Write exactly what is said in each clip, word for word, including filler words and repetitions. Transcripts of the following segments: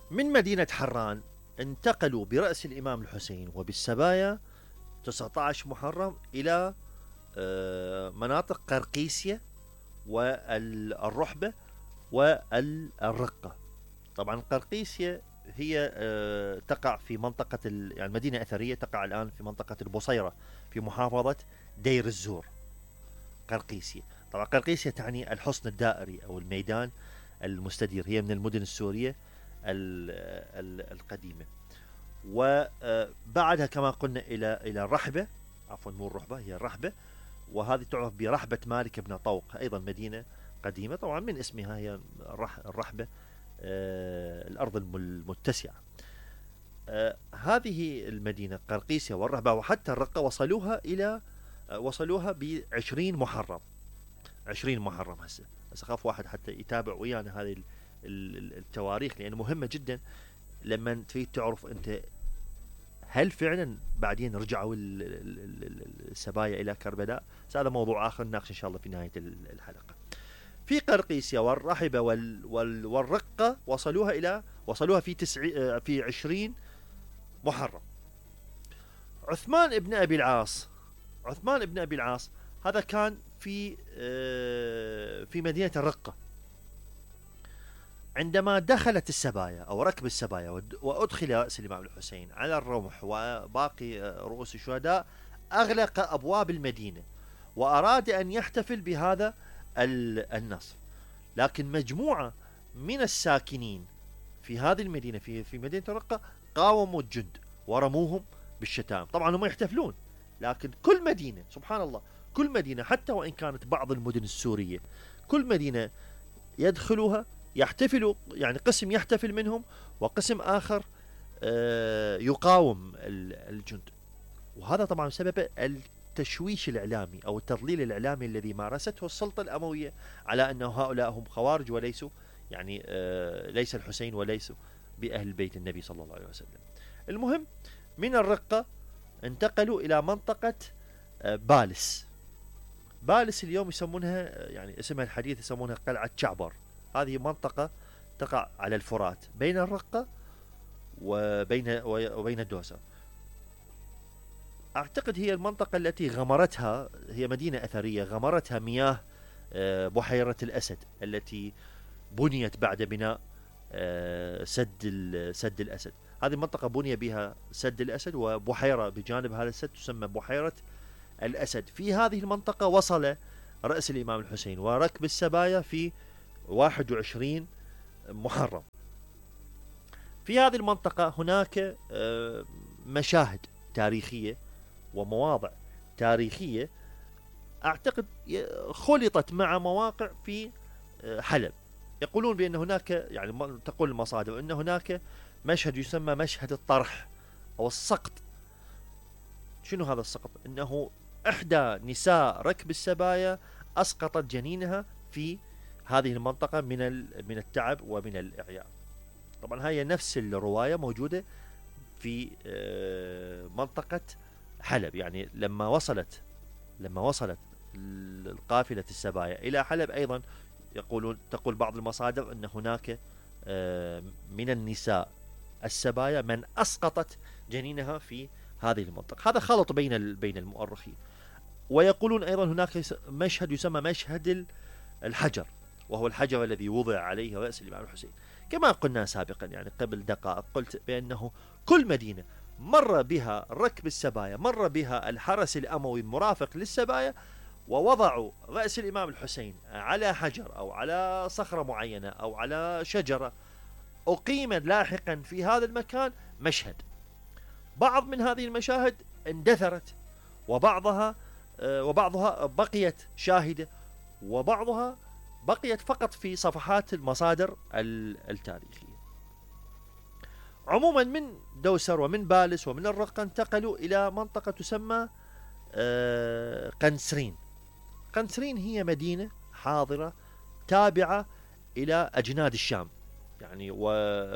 من مدينة حران انتقلوا برأس الإمام الحسين وبالسبايا تسعة عشر محرم إلى آه، مناطق قرقيسية والرحبة والرقة. طبعا قرقيسية هي آه، تقع في منطقة يعني مدينة أثرية تقع الآن في منطقة البصيرة في محافظة دير الزور. قرقيسية طبعا قرقيسية تعني الحصن الدائري أو الميدان المستدير، هي من المدن السورية القديمة. وبعدها كما قلنا إلى إلى الرحبة، عفوا مو الرحبة هي الرحبة، وهذه تعرف برحبة مالك بن طوق، أيضا مدينة قديمة طبعا من اسمها هي الرحبة، آه الأرض المتسعة. آه هذه المدينة قرقيسية والرحبة وحتى الرقة وصلوها إلى آه وصلوها بعشرين محرم. عشرين محرم. هسه بس أخاف واحد حتى يتابع ويانا هذه التواريخ لأنه مهمة جدا لما تريد تعرف أنت هل فعلا بعدين رجعوا السبايا إلى كربلاء. هذا موضوع آخر نناقش إن شاء الله في نهاية الحلقة. في قرقيسيا والرحبة وال وال والرقة وصلوها إلى وصلوها في تسع في عشرين محرم. عثمان ابن أبي العاص عثمان ابن أبي العاص هذا كان في في مدينة الرقة. عندما دخلت السبايا أو ركب السبايا وأدخل رأس الإمام الحسين على الرمح وباقي رؤوس الشهداء أغلق أبواب المدينة وأراد أن يحتفل بهذا النصر، لكن مجموعة من الساكنين في هذه المدينة في في مدينة الرقة قاوموا الجند ورموهم بالشتام. طبعا هم يحتفلون، لكن كل مدينة سبحان الله كل مدينة حتى وإن كانت بعض المدن السورية كل مدينة يدخلوها يحتفلوا، يعني قسم يحتفل منهم وقسم آخر يقاوم الجند. وهذا طبعا بسبب التشويش الإعلامي أو التضليل الإعلامي الذي مارسته السلطة الأموية على أن هؤلاء هم خوارج وليسوا يعني ليس الحسين وليسوا بأهل بيت النبي صلى الله عليه وسلم. المهم من الرقة انتقلوا إلى منطقة بالس. بالس اليوم يسمونها يعني اسمها الحديث يسمونها قلعة شعبر. هذه منطقة تقع على الفرات بين الرقة وبين وبين الدوسة. أعتقد هي المنطقة التي غمرتها، هي مدينة أثرية غمرتها مياه بحيرة الأسد التي بنيت بعد بناء سد سد الأسد. هذه المنطقة بني بها سد الأسد وبحيرة بجانب هذا السد تسمى بحيرة الأسد. في هذه المنطقة وصل رأس الإمام الحسين وركب السبايا في واحد وعشرين محرم. في هذه المنطقة هناك مشاهد تاريخية ومواضع تاريخية أعتقد خلطت مع مواقع في حلب. يقولون بأن هناك يعني تقول المصادر أن هناك مشهد يسمى مشهد الطرح أو السقط. شنو هذا السقط؟ أنه إحدى نساء ركب السبايا أسقطت جنينها في هذه المنطقة من من التعب ومن الإعياء. طبعا هي نفس الرواية موجودة في منطقة حلب. يعني لما وصلت لما وصلت القافلة السبايا إلى حلب أيضا يقولون تقول بعض المصادر أن هناك من النساء السبايا من أسقطت جنينها في هذه المنطقة. هذا خلط بين بين المؤرخين. ويقولون أيضا هناك مشهد يسمى مشهد الحجر، وهو الحجر الذي وضع عليه رأس الإمام الحسين. كما قلنا سابقا يعني قبل دقائق قلت بأنه كل مدينة مر بها ركب السبايا مر بها الحرس الأموي المرافق للسبايا ووضعوا رأس الإمام الحسين على حجر أو على صخرة معينة أو على شجرة أقيم لاحقا في هذا المكان مشهد. بعض من هذه المشاهد اندثرت وبعضها وبعضها بقيت شاهدة وبعضها بقيت فقط في صفحات المصادر التاريخية. عموما من دوسر ومن بالس ومن الرقة انتقلوا إلى منطقة تسمى قنسرين. قنسرين هي مدينة حاضرة تابعة إلى أجناد الشام، يعني و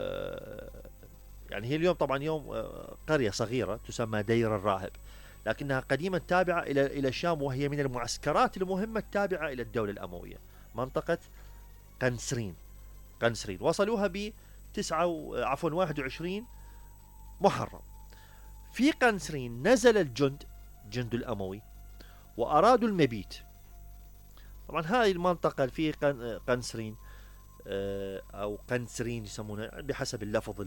يعني هي اليوم طبعا يوم قرية صغيرة تسمى دير الراهب، لكنها قديما تابعة إلى إلى الشام، وهي من المعسكرات المهمة التابعة إلى الدولة الأموية. منطقة قنسرين قنسرين وصلوها ب تسعة عفوا واحد وعشرين محرم. في قنسرين نزل الجند جند الأموي وأرادوا المبيت. طبعا هذه المنطقة في قنسرين أو قنسرين يسمونها بحسب اللفظ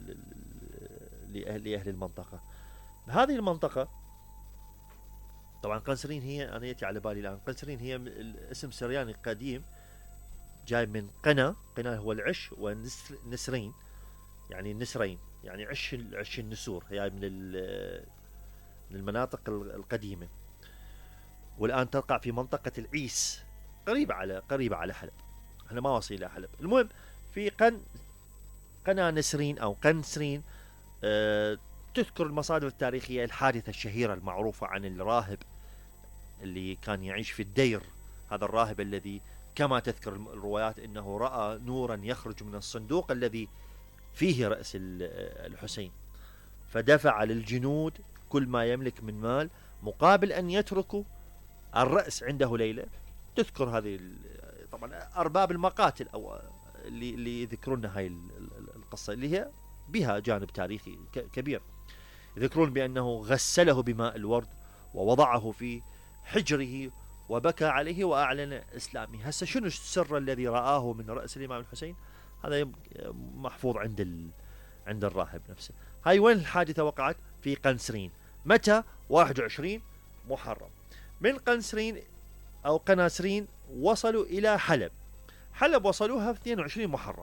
لأهل المنطقة. هذه المنطقة طبعا قنسرين هي، أنا يأتي على بالي الآن، قنسرين هي اسم سرياني قديم جاي من قنا. قنا هو العش، ونسرين يعني النسرين يعني عش عش النسور، هي يعني من من المناطق القديمة، والآن تقع في منطقة العيس قريبة على قريبة على حلب. احنا ما وصل إلى حلب. المهم في قن قنا نسرين أو قنسرين أه تذكر المصادر التاريخية الحادثة الشهيرة المعروفة عن الراهب اللي كان يعيش في الدير. هذا الراهب الذي كما تذكر الروايات أنه رأى نورا يخرج من الصندوق الذي فيه رأس الحسين، فدفع للجنود كل ما يملك من مال مقابل أن يتركوا الرأس عنده ليلة. تذكر هذه طبعا أرباب المقاتل أو اللي, اللي يذكرون هاي القصة اللي هي بها جانب تاريخي كبير، يذكرون بأنه غسله بماء الورد ووضعه في حجره وبكى عليه وأعلن إسلامه. هسه شنو السر الذي رآه من رأس الإمام الحسين؟ هذا محفوظ عند ال... عند الراهب نفسه. هاي وين الحادثة وقعت؟ في قنسرين. متى؟ واحد وعشرين محرم. من قنسرين أو قناسرين وصلوا إلى حلب. حلب وصلوها في اثنين وعشرين محرم.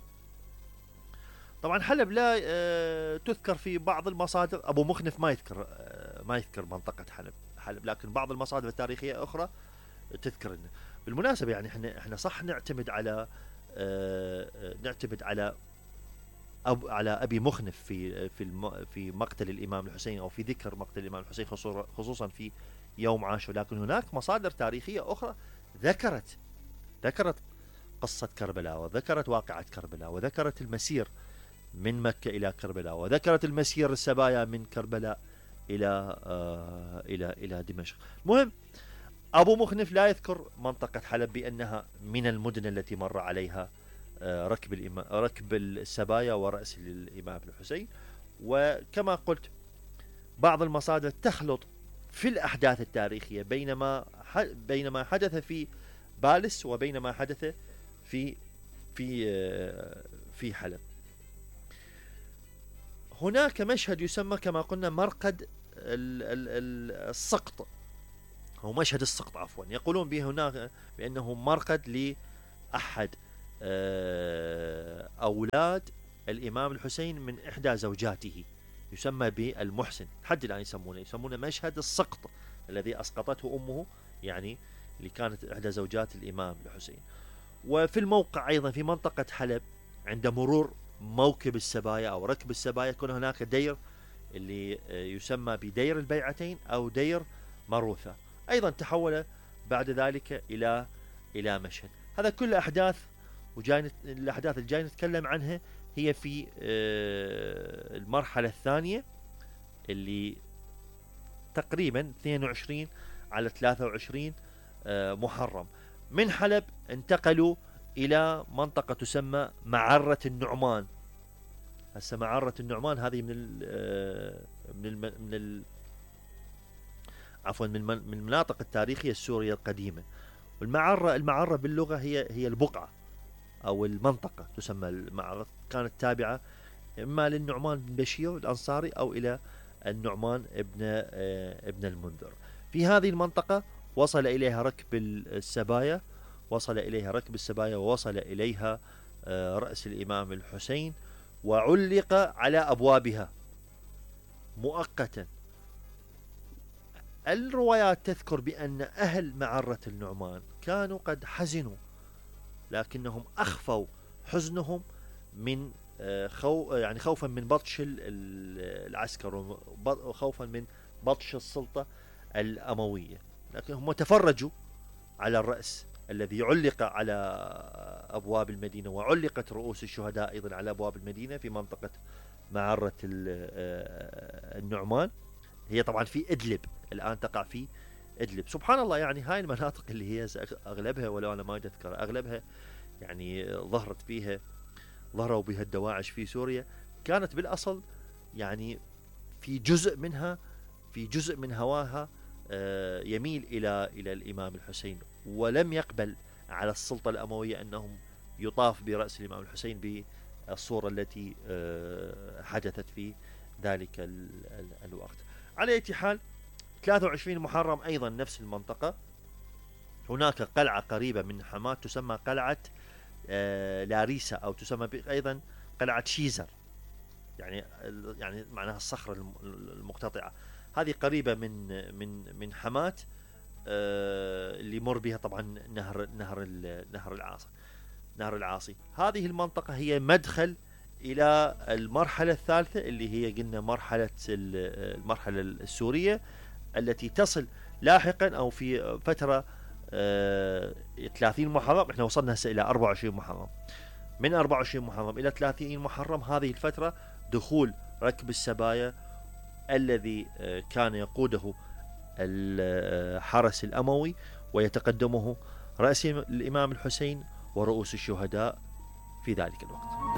طبعا حلب لا آه تذكر في بعض المصادر، أبو مخنف ما يذكر آه ما يذكر منطقة حلب حلب لكن بعض المصادر التاريخية أخرى تذكر إنه. بالمناسبة يعني احنا احنا صح نعتمد على آه نعتمد على أب على أبي مخنف في في في مقتل الإمام الحسين أو في ذكر مقتل الإمام الحسين خصوصا في يوم عاشور، لكن هناك مصادر تاريخية أخرى ذكرت ذكرت قصة كربلاء، وذكرت واقعة كربلاء، وذكرت المسير من مكة إلى كربلاء، وذكرت المسير السبايا من كربلاء إلى آه إلى إلى دمشق. المهم أبو مخنف لا يذكر منطقة حلب بأنها من المدن التي مر عليها آه ركب الإمام ركب السبايا ورأس الإمام الحسين. وكما قلت بعض المصادر تخلط في الأحداث التاريخية بينما بينما حدث في بالس وبينما حدث في في آه في حلب. هناك مشهد يسمى كما قلنا مرقد السقط أو مشهد السقط عفوا، يقولون به هناك بأنه مرقد لأحد أولاد الإمام الحسين من إحدى زوجاته، يسمى بالمحسن، حد الآن يسمونه يسمونه مشهد السقط الذي أسقطته أمه، يعني اللي كانت إحدى زوجات الإمام الحسين. وفي الموقع أيضا في منطقة حلب عند مرور موكب السبايا أو ركب السبايا يكون هناك دير اللي يسمى بدير البيعتين أو دير مروثة، أيضا تحول بعد ذلك إلى إلى مشهد. هذا كل أحداث وجاي الأحداث اللي جاي نتكلم عنها هي في المرحلة الثانية اللي تقريبا اثنين وعشرين على ثلاثة وعشرين محرم. من حلب انتقلوا إلى منطقة تسمى معرة النعمان. هسه معرة النعمان هذه من ال من ال من ال عفوا من من المناطق التاريخية السورية القديمة. والمعرة المعرة باللغة هي هي البقعة أو المنطقة تسمى المعرة، كانت تابعة إما للنعمان بن بشير الأنصاري أو إلى النعمان ابن ابن المنذر. في هذه المنطقة وصل إليها ركب السبايا وصل إليها ركب السبايا ووصل إليها رأس الإمام الحسين وعلق على أبوابها مؤقتا. الروايات تذكر بأن أهل معرة النعمان كانوا قد حزنوا، لكنهم أخفوا حزنهم من خو يعني خوفا من بطش العسكر وخوفا من بطش السلطة الأموية، لكن هم تفرجوا على الرأس الذي علق على أبواب المدينة، وعلقت رؤوس الشهداء أيضا على أبواب المدينة في منطقة معرة النعمان. هي طبعا في إدلب الآن، تقع في إدلب. سبحان الله، يعني هاي المناطق اللي هي أغلبها ولو أنا ما أذكر أغلبها يعني ظهرت فيها ضروا بها الدواعش في سوريا، كانت بالأصل يعني في جزء منها في جزء من هواها يميل إلى إلى الإمام الحسين، ولم يقبل على السلطة الأموية أنهم يطاف برأس الإمام الحسين بالصورة التي حدثت في ذلك الوقت. على أي حال، ثلاثة وعشرين محرم أيضا نفس المنطقة، هناك قلعة قريبة من حماة تسمى قلعة لاريسا، أو تسمى أيضا قلعة شيزر، يعني يعني معناها الصخرة المقتطعة. هذه قريبة من من من حماة، اللي يمر بها طبعا نهر نهر نهر العاصي نهر العاصي. هذه المنطقة هي مدخل إلى المرحلة الثالثة، اللي هي قلنا مرحلة المرحلة السورية، التي تصل لاحقا أو في فترة ثلاثين محرم. احنا وصلنا هسه إلى أربعة وعشرين محرم، من أربعة وعشرين محرم إلى ثلاثين محرم، هذه الفترة دخول ركب السبايا الذي كان يقوده الحرس الأموي ويتقدمه رأس الإمام الحسين ورؤوس الشهداء في ذلك الوقت.